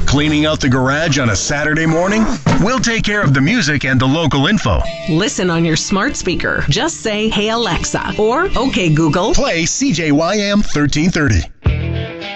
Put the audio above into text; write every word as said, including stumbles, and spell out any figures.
Cleaning out the garage on a Saturday morning? We'll take care of the music and the local info. Listen on your smart speaker. Just say, "Hey Alexa," or "Okay Google, Play C J Y M thirteen thirty.